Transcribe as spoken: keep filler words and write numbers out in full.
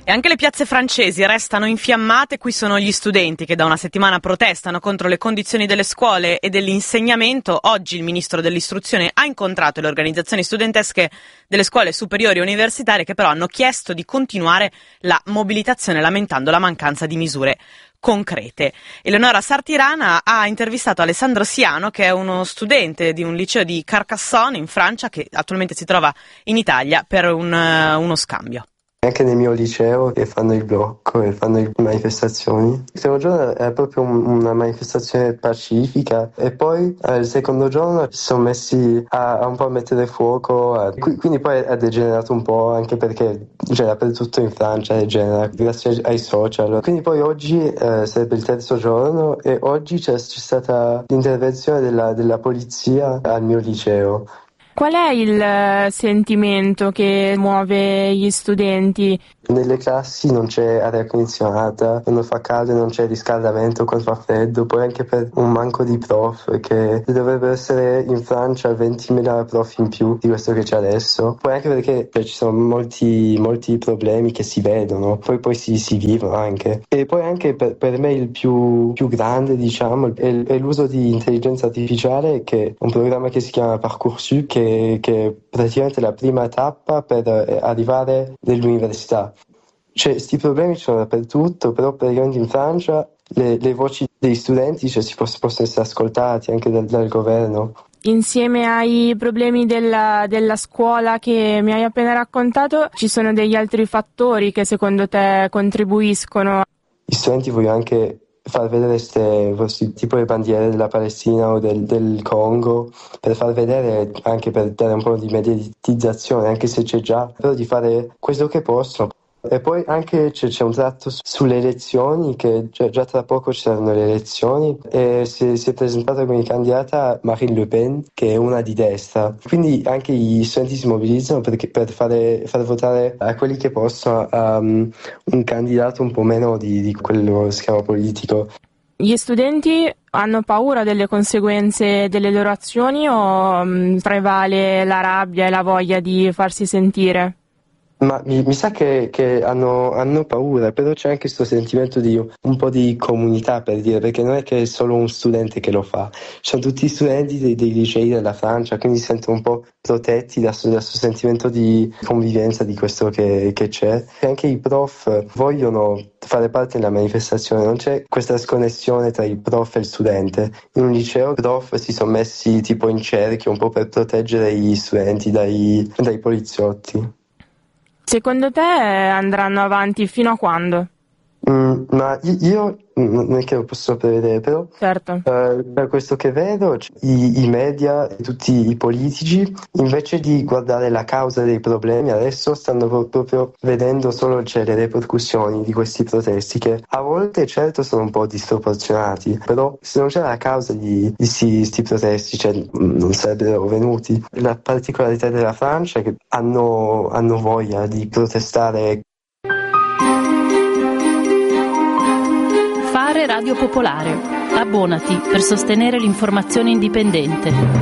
E anche le piazze francesi restano infiammate. Qui sono gli studenti che da una settimana protestano contro le condizioni delle scuole e dell'insegnamento. Oggi il ministro dell'istruzione ha incontrato le organizzazioni studentesche delle scuole superiori e universitarie, che però hanno chiesto di continuare la mobilitazione lamentando la mancanza di misure concrete. Eleonora Sartirana ha intervistato Alessandro Siano, che è uno studente di un liceo di Carcassonne in Francia, che attualmente si trova in Italia per un, uno scambio. Anche nel mio liceo che fanno il blocco e fanno le manifestazioni. Il primo giorno è proprio un, una manifestazione pacifica e poi eh, il secondo giorno si sono messi a, a un po' a mettere fuoco, a, quindi poi è degenerato un po', anche perché cioè, dappertutto in Francia degenera grazie ai social. Quindi poi oggi eh, sarebbe il terzo giorno e oggi c'è, c'è stata l'intervenzione della, della polizia al mio liceo. Qual è il sentimento che muove gli studenti? Nelle classi non c'è aria condizionata, quando fa caldo non c'è riscaldamento, quando fa freddo, poi anche per un manco di prof, che dovrebbe essere in Francia ventimila prof in più di questo che c'è adesso. Poi anche perché cioè, ci sono molti, molti problemi che si vedono, poi, poi si, si vivono anche. E poi anche per, per me il più, più grande, diciamo, è, è l'uso di intelligenza artificiale, che è un programma che si chiama Parcoursup, che, che è praticamente la prima tappa per arrivare nell'università. Cioè, sti problemi ci sono dappertutto, però praticamente in Francia le, le voci degli studenti cioè, si poss- possono essere ascoltati anche dal, dal governo. Insieme ai problemi della, della scuola che mi hai appena raccontato, ci sono degli altri fattori che secondo te contribuiscono? Gli studenti vogliono anche far vedere queste tipo le bandiere della Palestina o del, del Congo, per far vedere, anche per dare un po' di mediatizzazione, anche se c'è già, però di fare questo che possono. E poi anche c'è, c'è un tratto sulle elezioni, che già, già tra poco ci saranno le elezioni, e si, si è presentata come candidata Marine Le Pen, che è una di destra. Quindi anche gli studenti si mobilizzano perché, per fare, far votare a quelli che possono um, un candidato un po' meno di, di quello schema politico. Gli studenti hanno paura delle conseguenze delle loro azioni o um, prevale la rabbia e la voglia di farsi sentire? Ma mi, mi sa che, che hanno, hanno paura, però c'è anche questo sentimento di un po' di comunità, per dire, perché non è che è solo un studente che lo fa, ci sono tutti gli studenti dei, dei licei della Francia, quindi si sentono un po' protetti da questo sentimento di convivenza di questo che, che c'è. E anche i prof vogliono fare parte della manifestazione, non c'è questa sconnessione tra il prof e il studente. In un liceo i prof si sono messi tipo in cerchio un po' per proteggere gli studenti dai, dai poliziotti. Secondo te andranno avanti fino a quando? Mm, ma io non è che lo posso prevedere, però certo. eh, per questo che vedo i, i media e tutti i politici, invece di guardare la causa dei problemi, adesso stanno proprio vedendo solo cioè, le ripercussioni di questi protesti, che a volte certo sono un po' disproporzionati, però se non c'era la causa di questi protesti cioè, non sarebbero venuti. La particolarità della Francia è che hanno, hanno voglia di protestare. Fare Radio Popolare. Abbonati per sostenere l'informazione indipendente.